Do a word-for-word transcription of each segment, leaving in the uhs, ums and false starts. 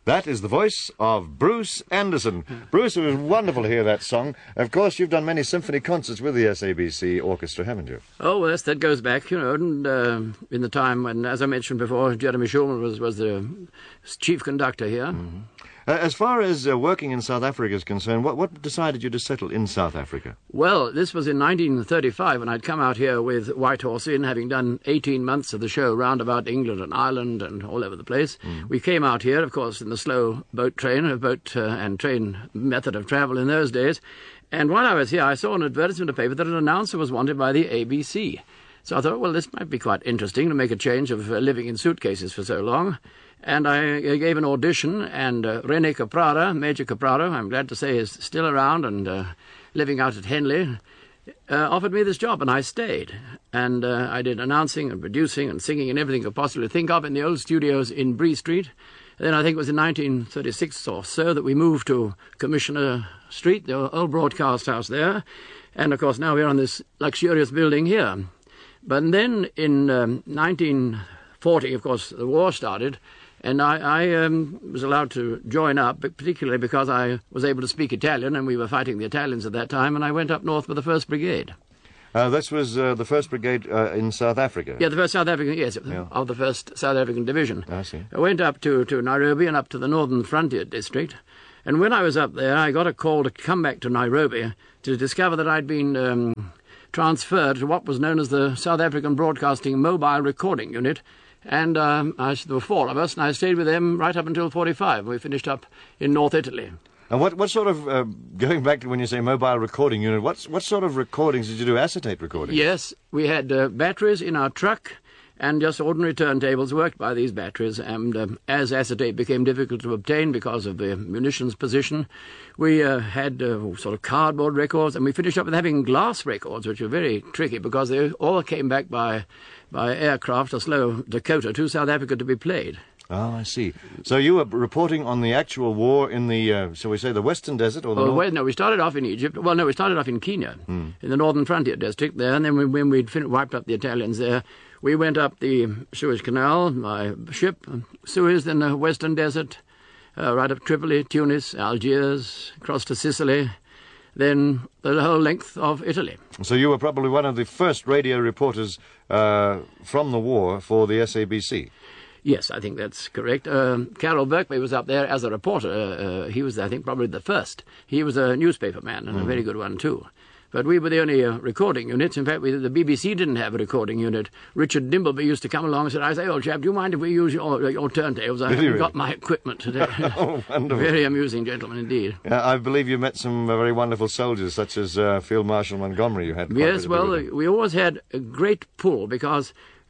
That is the voice of Bruce Anderson. Bruce, it was wonderful to hear that song. Of course, you've done many symphony concerts with the S A B C Orchestra, haven't you? Oh, yes, that goes back, you know, and, uh, in the time when, as I mentioned before, Jeremy Schulman was, was the chief conductor here. Mm-hmm. Uh, as far as uh, working in South Africa is concerned, what, what decided you to settle in South Africa? Well, this was in nineteen thirty-five, when I'd come out here with White Horse Inn, having done eighteen months of the show round about England and Ireland and all over the place. Mm. We came out here, of course, in the slow boat train, a boat uh, and train method of travel in those days. And while I was here, I saw an advertisement in the paper that an announcer was wanted by the A B C. So I thought, well, this might be quite interesting to make a change of uh, living in suitcases for so long. And I gave an audition, and uh, René Caprara, Major Caprara, I'm glad to say is still around and uh, living out at Henley, uh, offered me this job, and I stayed. And uh, I did announcing and producing and singing and everything I could possibly think of in the old studios in Bree Street. And then I think it was in nineteen thirty-six or so that we moved to Commissioner Street, the old broadcast house there. And, of course, now we're on this luxurious building here. But then in um, nineteen forty, of course, the war started, and I, I um, was allowed to join up, particularly because I was able to speak Italian, and we were fighting the Italians at that time, and I went up north with the first Brigade. Uh, this was uh, the first Brigade uh, in South Africa? Yeah, the first South African, yes, yeah. of the first South African Division. I see. I went up to, to Nairobi and up to the Northern Frontier District, and when I was up there, I got a call to come back to Nairobi to discover that I'd been um, transferred to what was known as the South African Broadcasting Mobile Recording Unit. And um, I, there were four of us, and I stayed with them right up until forty-five. We finished up in North Italy. And what, what sort of, uh, going back to when you say mobile recording unit, what's, what sort of recordings did you do, acetate recordings? Yes, we had uh, batteries in our truck, and just ordinary turntables worked by these batteries. And um, as acetate became difficult to obtain because of the munitions position, we uh, had uh, sort of cardboard records, and we finished up with having glass records, which were very tricky because they all came back by... by aircraft, a slow Dakota, to South Africa to be played. Oh, I see. So you were reporting on the actual war in the, uh, shall we say, the Western Desert? Or the oh, North? Well, no, we started off in Egypt. Well, no, we started off in Kenya, hmm. in the Northern Frontier District there, and then when, when we'd fin- wiped up the Italians there, we went up the Suez Canal by ship, Suez, then the Western Desert, uh, right up Tripoli, Tunis, Algiers, across to Sicily, then the whole length of Italy. So you were probably one of the first radio reporters uh, from the war for the S A B C. Yes, I think that's correct. Uh, Carol Berkeley was up there as a reporter. Uh, he was, I think, probably the first. He was a newspaper man, and mm. a very good one, too. But we were the only uh, recording units. In fact, we, the B B C didn't have a recording unit. Richard Dimbleby used to come along and said, I say, old chap, do you mind if we use your, your turntables? I haven't really? got my equipment today. Oh, wonderful. Very amusing gentleman indeed. Yeah, I believe you met some uh, very wonderful soldiers, such as uh, Field Marshal Montgomery. You had Yes, well, uh, we always had a great pull because...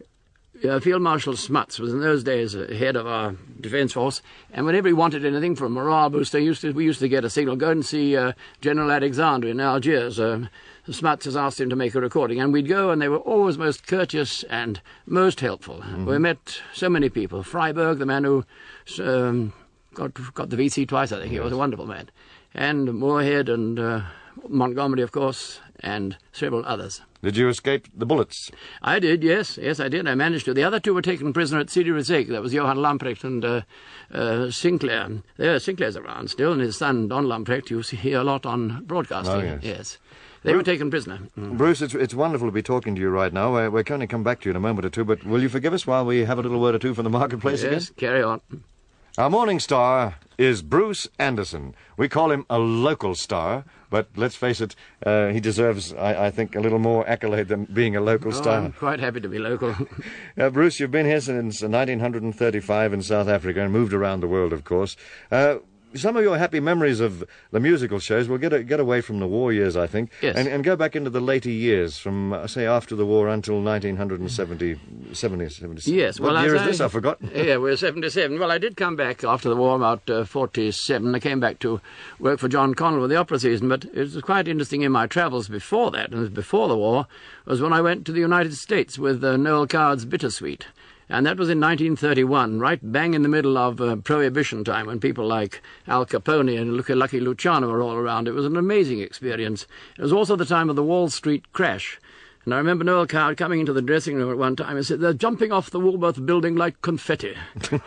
Uh, Field Marshal Smuts was in those days uh, head of our defence force, and whenever he wanted anything for a morale booster, used to, we used to get a signal, go and see uh, General Alexander in Algiers. Uh, Smuts has asked him to make a recording, and we'd go, and they were always most courteous and most helpful. Mm-hmm. We met so many people. Freiberg, the man who um, got, got the V C twice, I think, yes. He was a wonderful man. And Moorhead and uh, Montgomery, of course, and several others. Did you escape the bullets? I did, yes. Yes, I did. I managed to. The other two were taken prisoner at Sidi Rezek. That was Johan Lamprecht and uh, uh, Sinclair. There, Sinclair's around still, and his son, Don Lamprecht, you hear a lot on broadcasting. Oh, yes. yes. They Bruce, were taken prisoner. Mm. Bruce, it's, it's wonderful to be talking to you right now. We're, we're going to come back to you in a moment or two, but will you forgive us while we have a little word or two from the marketplace yes, again? Yes, carry on. Our morning star is Bruce Anderson. We call him a local star, but let's face it, uh, he deserves, I, I think, a little more accolade than being a local oh, star. I'm quite happy to be local. uh, Bruce, you've been here since nineteen thirty-five in South Africa and moved around the world, of course. Uh, some of your happy memories of the musical shows will get a, get away from the war years, I think, yes. and, and go back into the later years, from, uh, say, after the war until nineteen seventy, seventy, seventy. Yes. What well, year is I, this? I've forgotten. Yeah, we're seventy-seven. Well, I did come back after the war, about uh, forty-seven. I came back to work for John Connell with the opera season, but it was quite interesting in my travels before that, and before the war, was when I went to the United States with uh, Noel Coward's Bittersweet. And that was in nineteen thirty-one, right bang in the middle of uh, Prohibition time, when people like Al Capone and Lucky Luciano were all around. It was an amazing experience. It was also the time of the Wall Street crash. And I remember Noel Coward coming into the dressing room at one time and said, "They're jumping off the Woolworth building like confetti."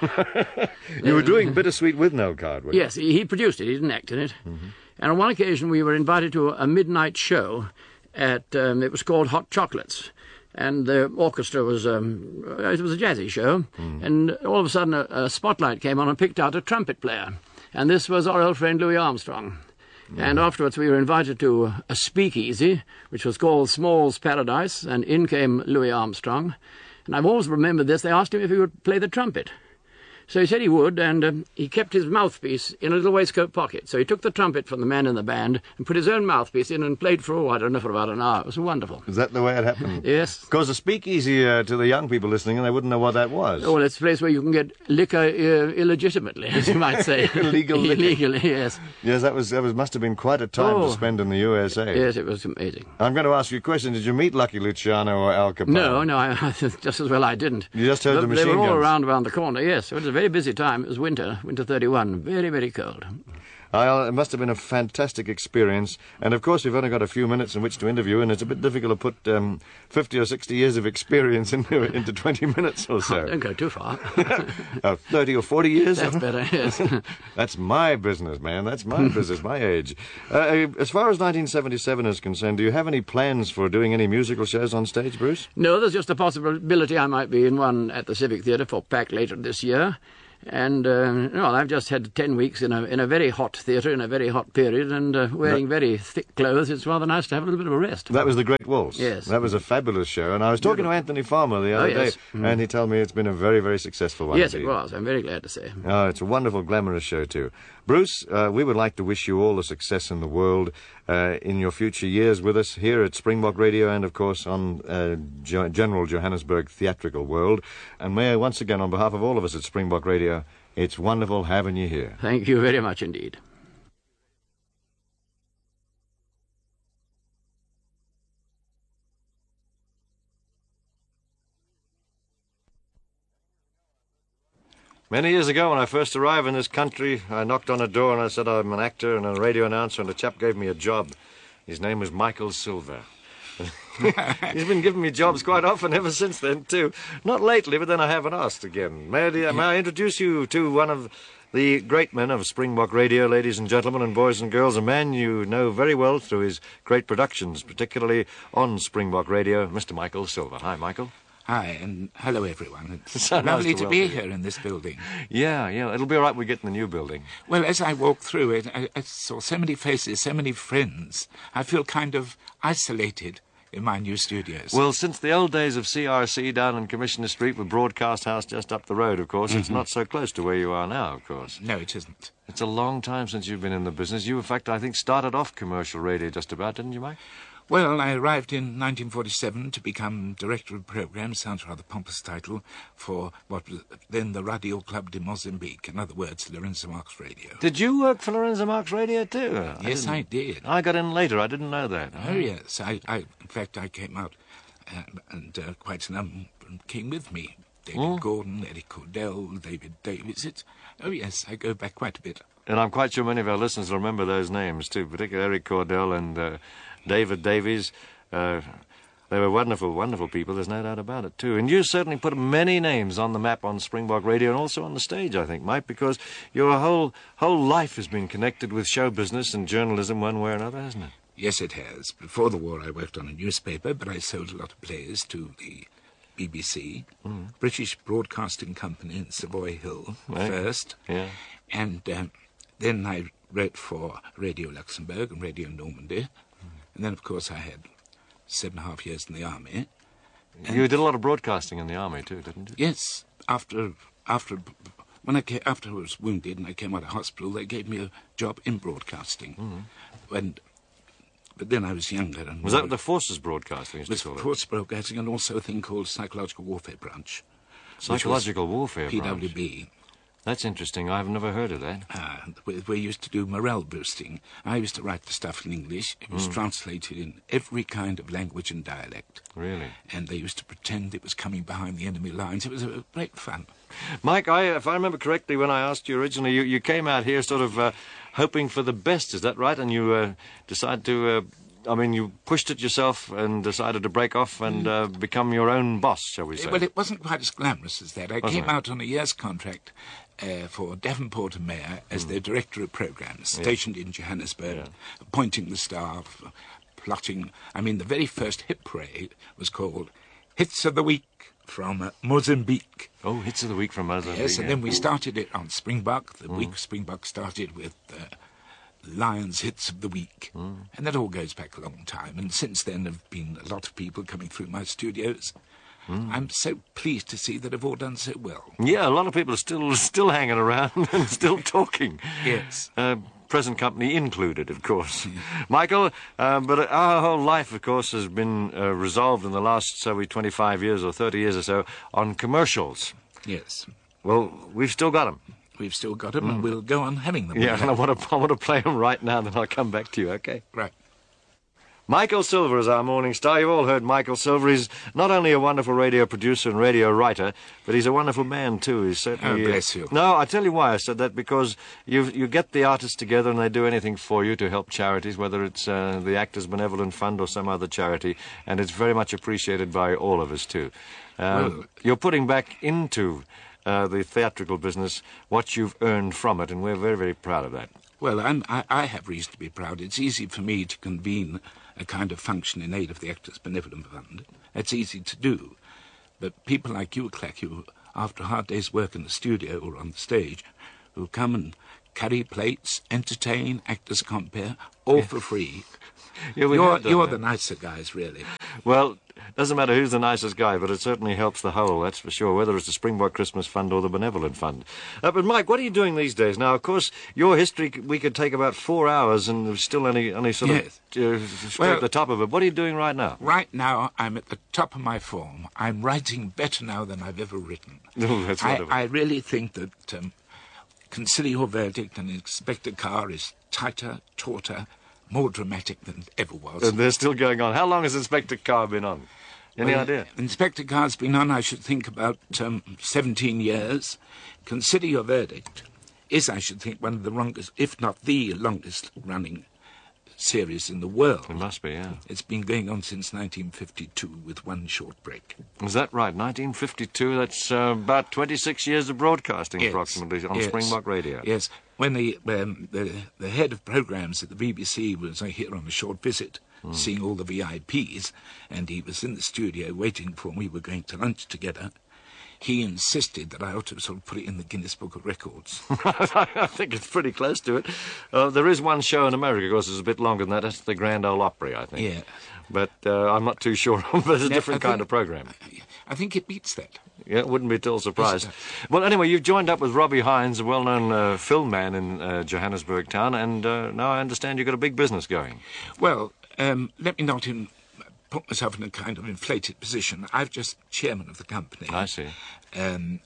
You were doing Bittersweet with Noel Coward, weren't you? Yes, he, he produced it. He didn't act in it. Mm-hmm. And on one occasion we were invited to a midnight show at, um, it was called Hot Chocolates. And the orchestra was, um, it was a jazzy show. Mm. And all of a sudden a, a spotlight came on and picked out a trumpet player. And this was our old friend Louis Armstrong. Mm. And afterwards we were invited to a speakeasy, which was called Small's Paradise, and in came Louis Armstrong. And I've always remembered this. They asked him if he would play the trumpet. So he said he would, and um, he kept his mouthpiece in a little waistcoat pocket. So he took the trumpet from the man in the band and put his own mouthpiece in and played for, oh, I don't know, for about an hour. It was wonderful. Is that the way it happened? Yes. Of course, a speakeasy uh, to the young people listening, and they wouldn't know what that was. Oh, well, it's a place where you can get liquor uh, illegitimately, as you might say. Illegal liquor. Illegally, yes. Yes, that was that was must have been quite a time oh. to spend in the U S A. Yes, it was amazing. I'm going to ask you a question. Did you meet Lucky Luciano or Al Capone? No, no, I, just as well I didn't. You just heard but the machine They were all guns. around around the corner, yes. It was a very busy time. It was winter, winter thirty-one, very, very cold. Uh, it must have been a fantastic experience. And, of course, we've only got a few minutes in which to interview, and it's a bit difficult to put um, fifty or sixty years of experience into, into twenty minutes or so. Oh, don't go too far. uh, thirty or forty years? That's better, yes. That's my business, man. That's my business, my age. Uh, as far as nineteen seventy-seven is concerned, do you have any plans for doing any musical shows on stage, Bruce? No, there's just a possibility I might be in one at the Civic Theatre for Pack later this year. And, uh, well, I've just had ten weeks in a in a very hot theatre in a very hot period and uh, wearing that, very thick clothes. It's rather nice to have a little bit of a rest. That was The Great Waltz. Yes. That was a fabulous show. And I was talking to Anthony Farmer the other oh, yes. day, mm. and he told me it's been a very, very successful one. Yes, indeed. it was. I'm very glad to say. Oh, it's a wonderful, glamorous show, too. Bruce, uh, we would like to wish you all the success in the world uh, in your future years with us here at Springbok Radio and, of course, on uh, jo- General Johannesburg Theatrical World. And may I once again, on behalf of all of us at Springbok Radio, it's wonderful having you here. Thank you very much indeed. Many years ago, when I first arrived in this country, I knocked on a door and I said I'm an actor and a radio announcer, and a chap gave me a job. His name was Michael Silver. He's been giving me jobs quite often ever since then, too. Not lately, but then I haven't asked again. May I, may I introduce you to one of the great men of Springbok Radio, ladies and gentlemen and boys and girls, a man you know very well through his great productions, particularly on Springbok Radio, Mister Michael Silver. Hi, Michael. Hi, and hello, everyone. It's So nice lovely to to welcome be you. here in this building. Yeah, yeah, it'll be all right when we get in the new building. Well, as I walked through it, I, I saw so many faces, so many friends. I feel kind of isolated in my new studios. Well, since the old days of C R C down on Commissioner Street with Broadcast House just up the road, of course, mm-hmm. It's not so close to where you are now, of course. No, it isn't. It's a long time since you've been in the business. You, in fact, I think, started off commercial radio just about, didn't you, Mike? Well, I arrived in nineteen forty-seven to become Director of Programmes, sounds a rather pompous title, for what was then the Radio Club de Mozambique, in other words, Lorenzo Marx Radio. Did you work for Lorenzo Marx Radio, too? Yes, I, I did. I got in later. I didn't know that. Oh, yes. I, I in fact, I came out, uh, and uh, quite a number came with me. David Mm. Gordon, Eric Cordell, David Davis. It's, oh, yes, I go back quite a bit. And I'm quite sure many of our listeners will remember those names, too, particularly Eric Cordell and uh, David Davies. Uh, they were wonderful, wonderful people, there's no doubt about it, too. And you certainly put many names on the map on Springbok Radio and also on the stage, I think, Mike, because your whole whole life has been connected with show business and journalism one way or another, hasn't it? Yes, it has. Before the war, I worked on a newspaper, but I sold a lot of plays to the B B C, mm. British Broadcasting Company in Savoy Hill Right. first. Yeah. And um, then I wrote for Radio Luxembourg and Radio Normandy. Mm. And then, of course, I had seven and a half years in the army. And You did a lot of broadcasting in the army, too, didn't you? yes, after after when I came, after I was wounded and I came out of hospital, they gave me a job in broadcasting. Mm. And but then I was younger. And Was that the Forces Broadcasting, It used to was call it? Force Broadcasting and also a thing called Psychological Warfare Branch. which was Psychological Warfare P Branch. W B. That's interesting. I've never heard of that. Uh, we, we used to do morale boosting. I used to write the stuff in English. It was Mm. translated in every kind of language and dialect. Really? And they used to pretend it was coming behind the enemy lines. It was a great fun. Mike, I, if I remember correctly, when I asked you originally, you, you came out here sort of uh, hoping for the best. Is that right? And you uh, decided to uh, I mean, you pushed it yourself and decided to break off and uh, become your own boss, shall we say? Well, it wasn't quite as glamorous as that. I Wasn't came it? out on a year's contract uh, for Devonport and Mayor as their director of programmes, stationed in Johannesburg, Yeah. appointing the staff, plotting. I mean, the very first hit parade was called Hits of the Week from uh, Mozambique. Oh, hits of the week from Mozambique. Yes, and yeah. then we started it on Springbok. The week of Springbok started with uh, Lions Hits of the Week. And that all goes back a long time. And since then, there have been a lot of people coming through my studios. I'm so pleased to see that have all done so well. Yeah, a lot of people are still still hanging around and still talking. Yes. Uh, present company included, of course. Michael, uh, but our whole life, of course, has been uh, resolved in the last, so we, twenty-five years or thirty years or so, on commercials. Yes. Well, we've still got them. We've still got them, and we'll go on having them. Yeah, and I want to I want to play them right now, then I'll come back to you, okay? Right. Michael Silver is our morning star. You've all heard Michael Silver. He's not only a wonderful radio producer and radio writer, but he's a wonderful man, too. He's certainly... Oh, bless you. No, I tell you why I said that, because you you get the artists together and they do anything for you to help charities, whether it's uh, the Actors Benevolent Fund or some other charity, and it's very much appreciated by all of us, too. Um, Well- you're putting back into uh, the theatrical business what you've earned from it, and we're very, very proud of that. Well, I'm, I, I have reason to be proud. It's easy for me to convene a kind of function in aid of the Actors Benevolent Fund. That's easy to do. But people like you, Clack, who, after a hard day's work in the studio or on the stage, who come and carry plates, entertain, actors compare, all for free. Yeah, we You're, have done you're that. the nicer guys, really. Well, doesn't matter who's the nicest guy, but it certainly helps the whole, that's for sure, whether it's the Springbok Christmas Fund or the Benevolent Fund. Uh, but, Mike, what are you doing these days? Now, of course, your history, c- we could take about four hours and we're still only, only sort Yes. of uh, scrape Well- the top of it. What are you doing right now? Right now, I'm at the top of my form. I'm writing better now than I've ever written. Oh, that's I, wonderful. I really think that um, Consider Your Verdict and Inspector Carr is tighter, tauter, more dramatic than it ever was. And they're still going on. How long has Inspector Carr been on? Any Well, idea? Inspector Carr's been on, I should think, about um, seventeen years. Consider Your Verdict is, I should think, one of the longest, if not the longest-running series in the world. It must be, yeah. It's been going on since nineteen fifty-two with one short break. Is that right? nineteen fifty-two, that's uh, about twenty-six years of broadcasting, Yes. approximately, on Yes. Springbok Radio. Yes. When the, um, the the head of programmes at the B B C was uh, here on a short visit, Hmm. seeing all the V I Ps, and he was in the studio waiting for me. We were going to lunch together. He insisted that I ought to sort of put it in the Guinness Book of Records. I think it's pretty close to it. Uh, there is one show in America, of course, it's a bit longer than that. That's the Grand Ole Opry, I think. Yeah. But uh, I'm not too sure. But it's a Yeah, different I kind think- of program. I think it beats that. Yeah, wouldn't be at all surprised. Yes, Well, anyway, you've joined up with Robbie Hines, a well-known uh, film man in uh, Johannesburg town, and uh, now I understand you've got a big business going. Well, um, let me not in, put myself in a kind of inflated position. I'm just chairman of the company. I see. Um,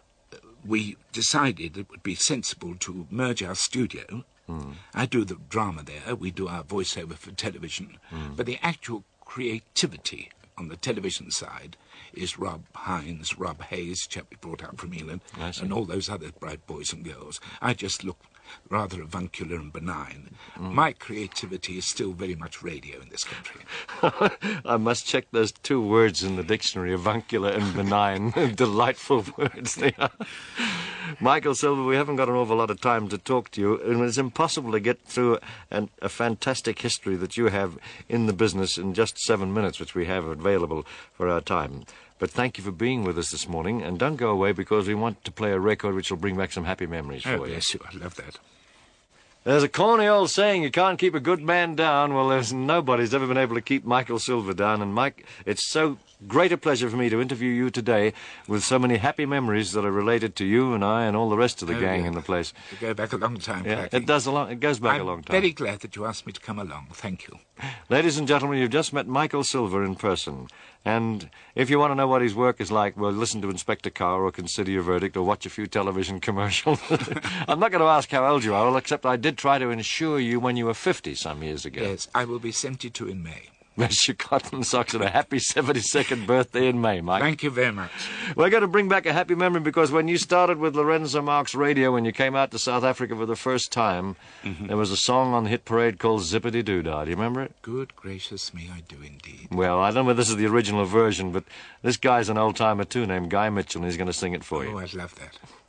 we decided it would be sensible to merge our studio. Hmm. I do the drama there. We do our voiceover for television. Hmm. But the actual creativity on the television side is Rob Hines, Rob Hayes, chap we brought up from England, I see. and all those other bright boys and girls. I just look rather avuncular and benign. Hmm. My creativity is still very much radio in this country. I must check those two words in the dictionary, avuncular and benign. Delightful words they are. Michael Silver, we haven't got an awful lot of time to talk to you, and it's impossible to get through an, a fantastic history that you have in the business in just seven minutes, which we have available for our time. But thank you for being with us this morning, and don't go away because we want to play a record which will bring back some happy memories for Oh, you. bless you. I love that. There's a corny old saying, you can't keep a good man down. Well, there's nobody's ever been able to keep Michael Silver down. And, Mike, it's so great a pleasure for me to interview you today with so many happy memories that are related to you and I and all the rest of the Oh, gang yeah. in the place. We go back a long time, Yeah, Clacky. it does a long, it goes back I'm a long time. very glad that you asked me to come along. Thank you. Ladies and gentlemen, you've just met Michael Silver in person. And if you want to know what his work is like, well, listen to Inspector Carr or Consider Your Verdict or watch a few television commercials. I'm not going to ask how old you are, well, except I did try to insure you when you were fifty some years ago. Yes, I will be seventy-two in May. Bless your cotton socks, and a happy seventy-second birthday in May, Mike. Thank you very much. We're going to bring back a happy memory because when you started with Lorenzo Marx Radio, when you came out to South Africa for the first time, mm-hmm. there was a song on the hit parade called Zippity Doo Dah. Do you remember it? Good gracious me, I do indeed. Well, I don't know if this is the original version, but this guy's an old-timer too named Guy Mitchell, and he's going to sing it for you. Oh, I'd love that.